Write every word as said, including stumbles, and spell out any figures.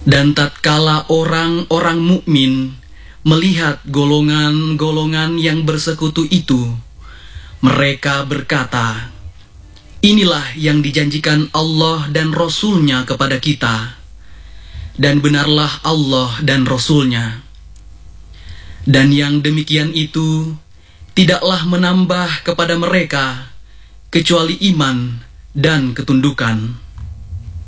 Dan tatkala orang-orang mukmin melihat golongan-golongan yang bersekutu itu, mereka berkata, inilah yang dijanjikan Allah dan Rasul-Nya kepada kita, dan benarlah Allah dan Rasul-Nya. Dan yang demikian itu tidaklah menambah kepada mereka kecuali iman dan ketundukan.